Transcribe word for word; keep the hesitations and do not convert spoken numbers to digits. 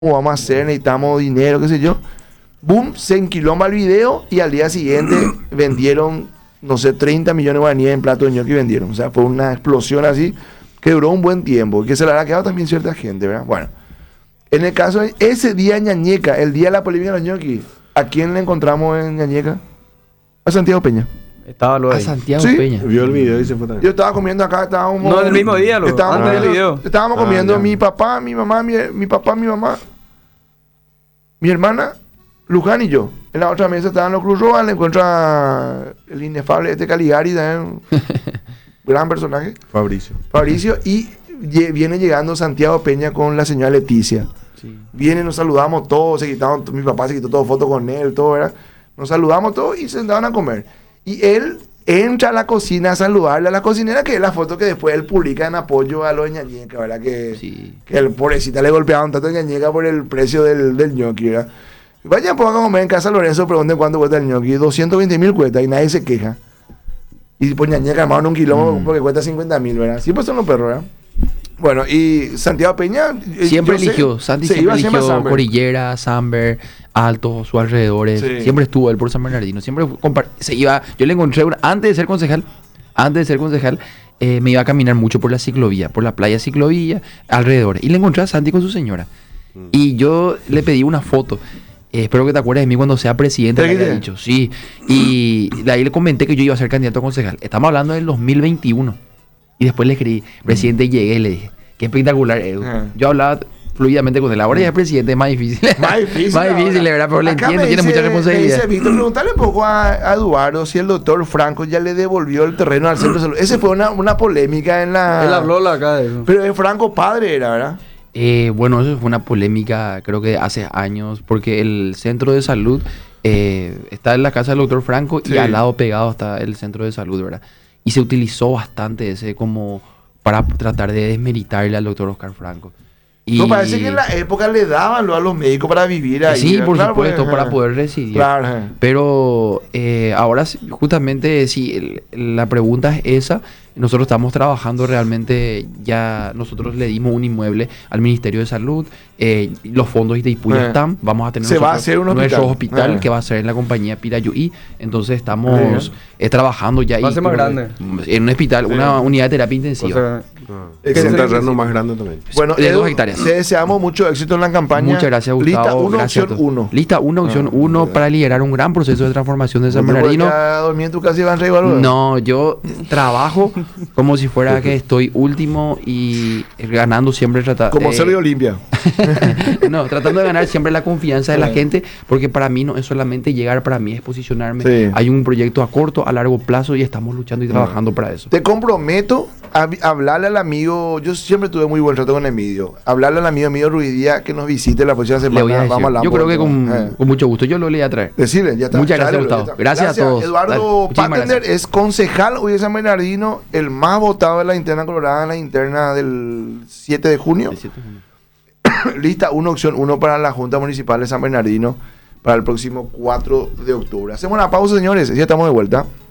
vamos a hacer, necesitamos dinero, qué sé yo. Boom, se enquilomba el video y al día siguiente vendieron, no sé, treinta millones de guaraníes en plato de ñoqui vendieron. O sea, fue una explosión así que duró un buen tiempo, que se le habrá quedado también cierta gente, ¿verdad? Bueno, en el caso de ese día en Ñañeca, el día de la polémica de los ñoquis, ¿a quién le encontramos en Ñañeca? A Santiago Peña. Estaba lo A ahí. Santiago Sí. Peña. Vio el video y se fue también. Yo estaba comiendo acá, estábamos... No, el mismo día, lo estábamos antes del comiendo- video. Estábamos Ah, comiendo ya. mi papá, mi mamá, mi, mi papá, mi mamá, mi hermana, Luján y yo. En la otra mesa estaban los Cruz Rojas, le encuentro a el inefable este Caligari, también, un gran personaje, Fabricio. Fabricio, y lle- viene llegando Santiago Peña con la señora Leticia. Sí. Viene, nos saludamos todos, se quitaron, mi papá se quitó todo foto con él, todo, ¿verdad? Nos saludamos todos y se sentaron a comer. Y él entra a la cocina a saludarle a la cocinera, que es la foto que después él publica en apoyo a los de Ñañeca, ¿verdad? Que, Sí. que el pobrecita le golpearon tanto a Ñañeca por el precio del, del ñoqui, ¿verdad? Vayan, pues, a comer en casa Lorenzo, pregunten cuánto cuesta el ñoqui. doscientos veinte mil cuesta y nadie se queja. Y pues Ñañeca armaron un kilómetro Mm. porque cuesta cincuenta mil, ¿verdad? Siempre son los perros, ¿verdad? Bueno, y Santiago Peña... eh, Siempre yo sé, eligió, Santi se siempre iba siempre a eligió Samber. Cordillera, Samber, Alto, sus alrededores. Sí. Siempre estuvo él por San Bernardino. Siempre fue compar- se iba. Yo le encontré una, antes de ser concejal, antes de ser concejal, eh, me iba a caminar mucho por la ciclovía, por la playa ciclovía, alrededor. Y le encontré a Santi con su señora. Y yo le pedí una foto. Eh, espero que te acuerdes de mí cuando sea presidente, ¿Te le había dije? dicho. Sí. Y de ahí le comenté que yo iba a ser candidato a concejal. Estamos hablando del dos mil veintiuno. Y después le escribí, presidente, llegué y le dije, qué espectacular, Edu. Ajá. Yo hablaba fluidamente con él. Ahora ya es presidente, es más difícil. Más difícil. Más difícil, ahora. de verdad, pero le Acá entiendo, me tiene dice- mucha Me responsabilidad. dice Víctor, preguntarle un poco a, a Eduardo si el doctor Franco ya le devolvió el terreno al centro de salud. Ese fue una, una polémica en la... Él habló la acá de eso. Pero es Franco padre era, ¿verdad? Eh, bueno, eso fue una polémica, creo que hace años, porque el centro de salud eh, está en la casa del doctor Franco Sí. y al lado pegado está el centro de salud, ¿verdad? Y se utilizó bastante ese como para tratar de desmeritarle al doctor Oscar Franco. Y, No, parece que en la época le daban lo a los médicos para vivir ahí. Sí, ¿verdad? por Claro, supuesto, pues, para ajá. poder residir. Claro, ajá. Pero eh, ahora sí, justamente si el- la pregunta es esa, nosotros estamos trabajando realmente, ya nosotros le dimos un inmueble al Ministerio de Salud, eh, los fondos de Itaipú ya Eh. están, vamos a tener Se va a nosotros hacer un nuestro hospital. hospital Eh. que va a ser en la compañía Pirayuí, entonces estamos eh, trabajando ya Va a ahí ser más con- grande. en un hospital, Sí. una unidad de terapia O intensiva. sea, Ah, Es es un que- terreno más grande también. Bueno, de Edu, dos hectáreas. te deseamos mucho éxito en la campaña. Muchas gracias, Gustavo. Lista uno, Gracias a opción todos. uno. Lista uno, opción Ah, uno ya. para liderar un gran proceso de transformación de San ¿No te Bernardino. puedes quedar a dormir en tu casa, Iván Rey, o algo? No, yo trabajo como si fuera que estoy último y ganando siempre trata- Como eh, Sergio Olimpia. no, tratando de ganar siempre la confianza de la Sí. gente, porque para mí no es solamente llegar, para mí es posicionarme. Sí. Hay un proyecto a corto, a largo plazo y estamos luchando y trabajando para eso. Te comprometo a vi- hablarle al amigo, yo siempre tuve muy buen trato con Emilio, hablarle al amigo Emilio Ruidía que nos visite la próxima semana. Le voy a decir. Vamos a hablar Yo un creo que poco. con, Eh. con mucho gusto. Yo lo voy a traer. Decirle, ya está. Muchas gracias, Tráelo, ya Gustavo. está. Gracias a todos. Dale, Eduardo muchísimas Patender gracias. es concejal hoy de San Bernardino, el más votado de la interna colorada, en la interna del siete de junio. Lista uno, opción uno para la Junta Municipal de San Bernardino para el próximo cuatro de octubre. Hacemos una pausa, señores, y ya estamos de vuelta.